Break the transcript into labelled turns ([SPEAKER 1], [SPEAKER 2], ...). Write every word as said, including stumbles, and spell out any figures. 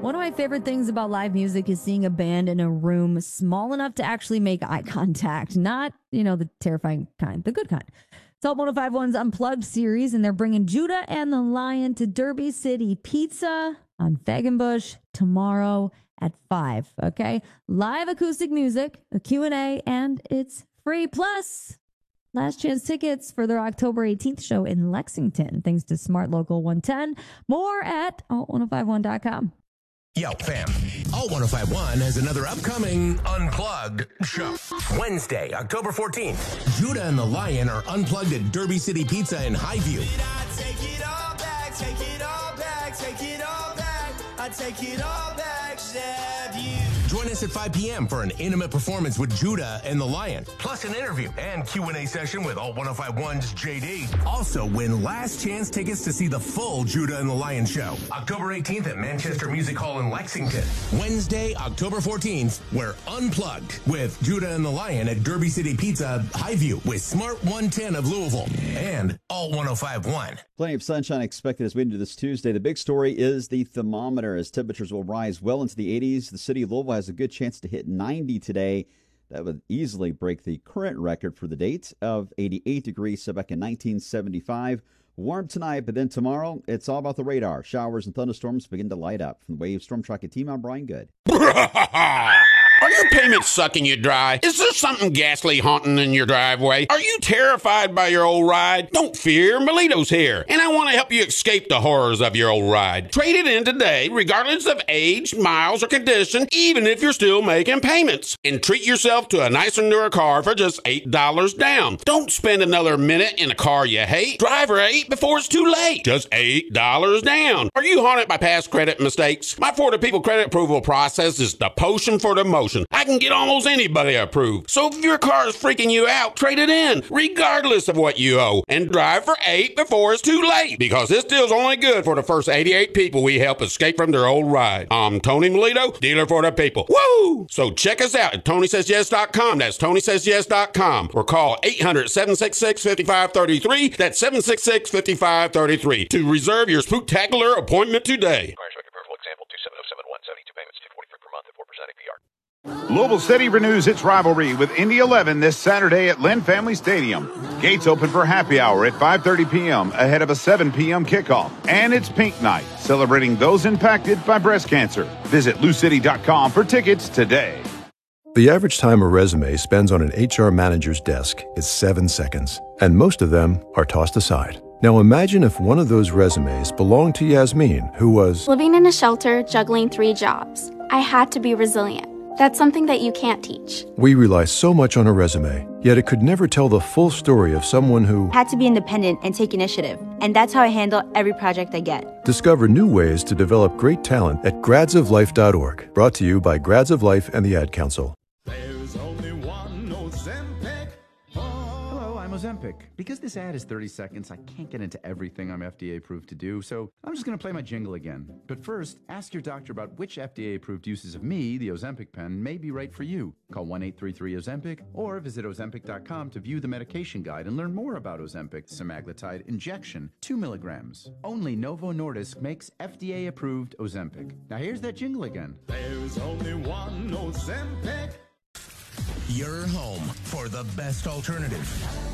[SPEAKER 1] One of my favorite things about live music is seeing a band in a room small enough to actually make eye contact. Not, you know, the terrifying kind, the good kind. It's Alt ten fifty-one's Unplugged series, and they're bringing Judah and the Lion to Derby City Pizza on Fagenbush tomorrow at five, okay? Live acoustic music, a Q and A, and it's free. Plus, last chance tickets for their October eighteenth show in Lexington, thanks to Smart Local one ten. More at alt ten fifty-one dot com.
[SPEAKER 2] Yo, fam. Alt ten fifty-one has another upcoming Unplugged show. Wednesday, October fourteenth. Judah and the Lion are unplugged at Derby City Pizza in Highview.
[SPEAKER 3] Take it all back, take it all back, take it all back. I take it all back, stab you.
[SPEAKER 2] Join us at five p.m. for an intimate performance with Judah and the Lion, plus an interview and Q and A session with Alt ten fifty-one's J D. Also, win last chance tickets to see the full Judah and the Lion show, October eighteenth at Manchester Music Hall in Lexington. Wednesday, October fourteenth, we're Unplugged with Judah and the Lion at Derby City Pizza, Highview, with Smart one ten of Louisville and Alt ten fifty-one.
[SPEAKER 4] Plenty of sunshine expected as we enter this Tuesday. The big story is the thermometer, as temperatures will rise well into the eighties. The city of Louisville has a good chance to hit ninety today. That would easily break the current record for the date of eighty-eight degrees set back in nineteen seventy-five. Warm tonight, but then tomorrow, it's all about the radar. Showers and thunderstorms begin to light up. From the Wave Storm Tracker team, I'm Brian Good.
[SPEAKER 5] Are your payments sucking you dry? Is there something ghastly haunting in your driveway? Are you terrified by your old ride? Don't fear, Melito's here, and I want to help you escape the horrors of your old ride. Trade it in today, regardless of age, miles, or condition, even if you're still making payments. And treat yourself to a nicer, newer car for just eight dollars down. Don't spend another minute in a car you hate. Drive right before it's too late. Just eight dollars down. Are you haunted by past credit mistakes? My Florida People credit approval process is the potion for the motion. I can get almost anybody approved. So if your car is freaking you out, trade it in, regardless of what you owe, and drive for eight before it's too late, because this deal's only good for the first eighty-eight people we help escape from their old ride. I'm Tony Melito, dealer for the people. Woo! So check us out at Tony Says Yes dot com. That's Tony Says Yes dot com. Or call eight hundred, seven six six, five five three three. That's seven six six, five five three three to reserve your spooktacular appointment today.
[SPEAKER 6] Example two seven zero seven one, seventy-two payments, two forty-three per month at four percent A P R.
[SPEAKER 7] Louisville City renews its rivalry with Indy eleven this Saturday at Lynn Family Stadium. Gates open for happy hour at five thirty p.m. ahead of a seven p.m. kickoff. And it's Pink Night, celebrating those impacted by breast cancer. Visit lou city dot com for tickets today.
[SPEAKER 8] The average time a resume spends on an H R manager's desk is seven seconds, and most of them are tossed aside. Now imagine if one of those resumes belonged to Yasmin, who was
[SPEAKER 9] living in a shelter, juggling three jobs. I had to be resilient. That's something that you can't teach.
[SPEAKER 8] We rely so much on a resume, yet it could never tell the full story of someone who
[SPEAKER 10] had to be independent and take initiative. And that's how I handle every project I get.
[SPEAKER 8] Discover new ways to develop great talent at grads of life dot org. Brought to you by Grads of Life and the Ad Council.
[SPEAKER 11] There's only one Ozempic. Hello, I'm Ozempic. Because this ad is thirty seconds, I can't get into everything I'm F D A approved to do, so I'm just going to play my jingle again. But first, ask your doctor about which F D A approved uses of me, the Ozempic pen, may be right for you. Call one eight three three Ozempic or visit ozempic dot com to view the medication guide and learn more about Ozempic semaglutide injection, two milligrams. Only Novo Nordisk makes F D A approved Ozempic. Now here's that jingle again.
[SPEAKER 3] There's only one Ozempic.
[SPEAKER 2] Your home for the best alternative.